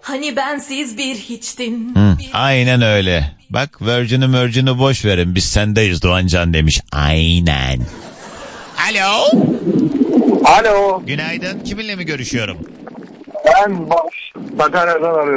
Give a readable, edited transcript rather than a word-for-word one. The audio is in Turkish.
Hani bensiz bir hiçtin. Aynen öyle. Bak Virgin'i boş verin. Biz sendeyiz Doğancan demiş. Aynen. Alo. Alo. Günaydın. Kiminle mi görüşüyorum? Ben Sakarya'dan arıyorum.